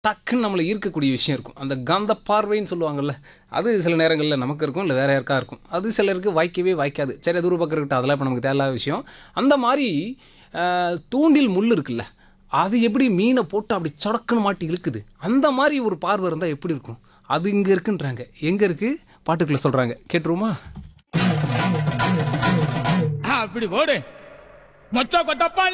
டக்குன்னு நம்மளை ஈர்க்கக்கூடிய விஷயம் இருக்கும். அந்த காந்த பார்வைன்னு சொல்லுவாங்கல்ல, அது சில நேரங்களில் நமக்கு இருக்கும், இல்லை வேற யாருக்கா இருக்கும். அது சிலருக்கு வாய்க்கவே வாய்க்காது. சரி, அது ஒரு பக்கம் இருக்கட்டும், அதெல்லாம் இப்போ நமக்கு தேவையில்லாத விஷயம். அந்த மாதிரி தூண்டில் முள் இருக்குல்ல, அது எப்படி மீனை போட்டு அப்படி சொடக்குன்னு மாட்டி இழுக்குது, அந்த மாதிரி ஒரு பார்வை இருந்தால் எப்படி இருக்கும்? அது இங்கே இருக்குன்றாங்க. எங்கே இருக்குது? பாட்டுக்குள்ளே சொல்கிறாங்க. கேட்டுருமா? அப்படி போடு மொச்ச கொட்டப்பா